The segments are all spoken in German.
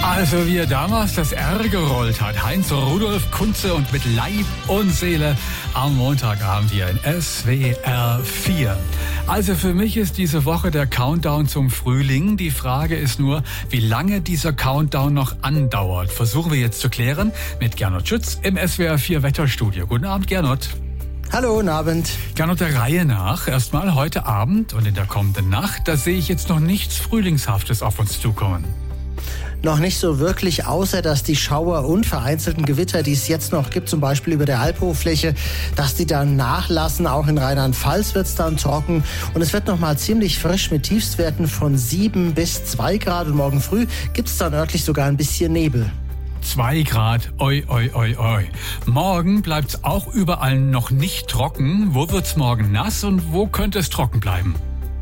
Also wie er damals das R gerollt hat, Heinz Rudolf Kunze, und mit Leib und Seele am Montagabend hier in SWR 4. Also für mich ist diese Woche der Countdown zum Frühling. Die Frage ist nur, wie lange dieser Countdown noch andauert. Versuchen wir jetzt zu klären mit Gernot Schütz im SWR 4 Wetterstudio. Guten Abend, Gernot. Hallo, guten Abend. Gernot, der Reihe nach. Erstmal heute Abend und in der kommenden Nacht, da sehe ich jetzt noch nichts Frühlingshaftes auf uns zukommen. Noch nicht so wirklich, außer dass die Schauer und vereinzelten Gewitter, die es jetzt noch gibt, zum Beispiel über der Alphochfläche, dass die dann nachlassen. Auch in Rheinland-Pfalz wird es dann trocken. Und es wird noch mal ziemlich frisch mit Tiefstwerten von 7 bis 2 Grad. Und morgen früh gibt es dann örtlich sogar ein bisschen Nebel. 2 Grad, oi, oi, oi, oi. Morgen bleibt's auch überall noch nicht trocken. Wo wird's morgen nass und wo könnte es trocken bleiben?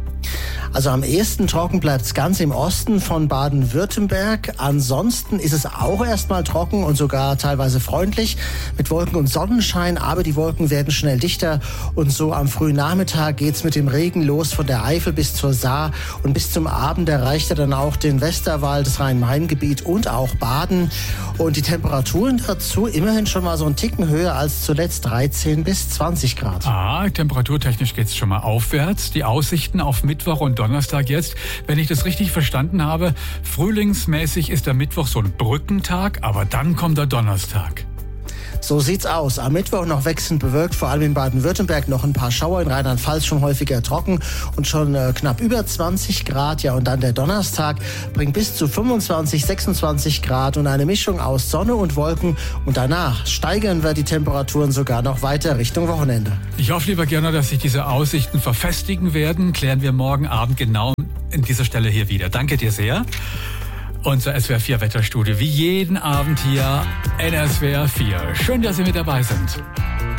Also am ehesten trocken bleibt es ganz im Osten von Baden-Württemberg. Ansonsten ist es auch erstmal trocken und sogar teilweise freundlich mit Wolken und Sonnenschein. Aber die Wolken werden schnell dichter und so am frühen Nachmittag geht's mit dem Regen los von der Eifel bis zur Saar. Und bis zum Abend erreicht er dann auch den Westerwald, das Rhein-Main-Gebiet und auch Baden. Und die Temperaturen dazu immerhin schon mal so einen Ticken höher als zuletzt, 13 bis 20 Grad. Temperaturtechnisch geht's schon mal aufwärts. Die Aussichten auf Mittwoch und Donnerstag jetzt, wenn ich das richtig verstanden habe, frühlingsmäßig ist der Mittwoch so ein Brückentag, aber dann kommt der Donnerstag. So sieht's aus. Am Mittwoch noch wechselnd bewölkt, vor allem in Baden-Württemberg noch ein paar Schauer, in Rheinland-Pfalz schon häufiger trocken und schon knapp über 20 Grad. Ja, und dann der Donnerstag bringt bis zu 25, 26 Grad und eine Mischung aus Sonne und Wolken. Und danach steigern wir die Temperaturen sogar noch weiter Richtung Wochenende. Ich hoffe, lieber Gernot, dass sich diese Aussichten verfestigen werden. Klären wir morgen Abend genau an dieser Stelle hier wieder. Danke dir sehr. Unser SWR 4 Wetterstudio, wie jeden Abend hier in SWR 4. Schön, dass Sie mit dabei sind.